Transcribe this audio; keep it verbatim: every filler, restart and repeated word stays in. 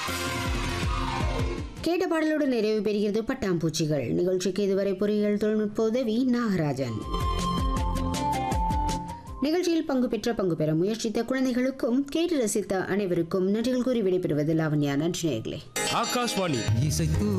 கேட்ட பாடலோடு நிறைவு பெறுகிறது பட்டாம்பூச்சிகள் நிகழ்ச்சிக்கு. இதுவரை பொறியியல் தொழில்நுட்ப உதவி நாகராஜன். நிகழ்ச்சியில் பங்கு பெற்ற பங்கு பெற முயற்சித்த குழந்தைகளுக்கும் கேட்டு ரசித்த அனைவருக்கும் நன்றிகள் கூறி விடைபெறுவது லாவண்யா. நன்றி நேயர்களே. ஆகாஷ்வாணி இசைத்து